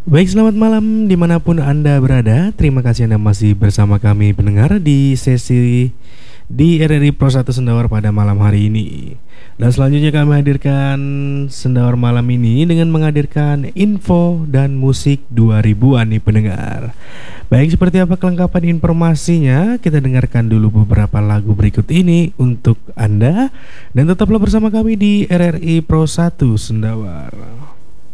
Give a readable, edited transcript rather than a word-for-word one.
Baik, selamat malam dimanapun Anda berada. Terima kasih Anda masih bersama kami pendengar di sesi di RRI Pro 1 Sendawar pada malam hari ini. Dan selanjutnya kami hadirkan Sendawar malam ini dengan menghadirkan info dan musik 2000-an nih pendengar. Baik, seperti apa kelengkapan informasinya? Kita dengarkan dulu beberapa lagu berikut ini untuk Anda. Dan tetaplah bersama kami di RRI Pro 1 Sendawar.